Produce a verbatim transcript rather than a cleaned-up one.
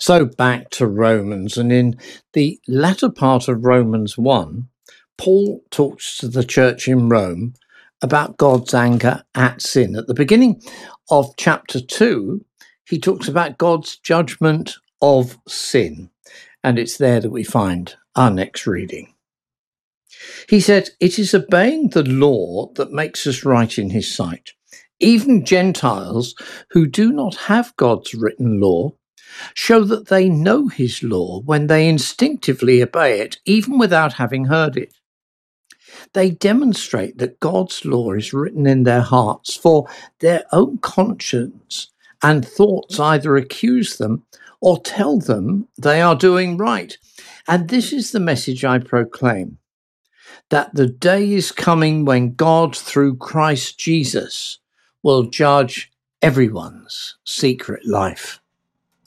So back to Romans, and in the latter part of Romans one, Paul talks to the church in Rome about God's anger at sin. At the beginning of chapter two, he talks about God's judgment of sin, and it's there that we find our next reading. He said, "It is obeying the law that makes us right in his sight. Even Gentiles who do not have God's written law show that they know his law when they instinctively obey it, even without having heard it. They demonstrate that God's law is written in their hearts, for their own conscience and thoughts either accuse them or tell them they are doing right. And this is the message I proclaim, that the day is coming when God, through Christ Jesus, will judge everyone's secret life."